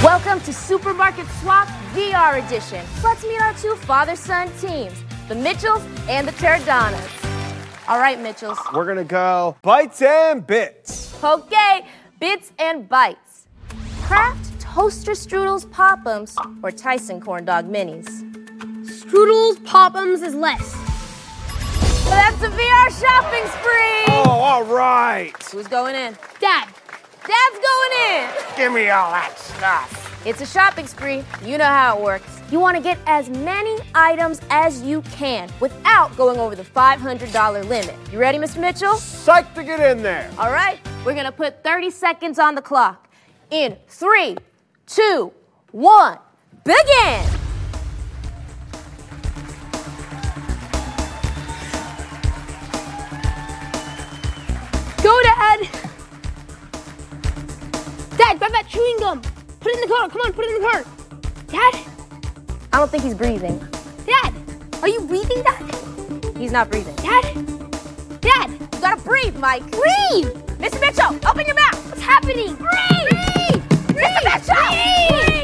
Welcome to Supermarket Swap VR Edition. Let's meet our two father-son teams, the Mitchells and the Terradonas. All right, Mitchells. We're gonna go bites and bits. Okay, bits and bites. Kraft Toaster Strudels Pop'ems or Tyson Corn Dog Minis? Strudels Pop'ems is less. So that's a VR shopping spree. Oh, all right. Who's going in? Dad. Dad's going in. Give me all that stuff. It's a shopping spree. You know how it works. You want to get as many items as you can without going over the $500 limit. You ready, Mr. Mitchell? Psyched to get in there. All right, we're going to put 30 seconds on the clock. In 3, 2, 1, begin! Go, Dad. Dad, grab that chewing gum. Put it in the car. Come on, put it in the car. Dad? I don't think he's breathing. Dad, are you breathing, Dad? He's not breathing. Dad? Dad, You gotta breathe, Mike. breathe! Mr. Mitchell, open your mouth. What's happening? Breathe! Mr. Mitchell! Breathe!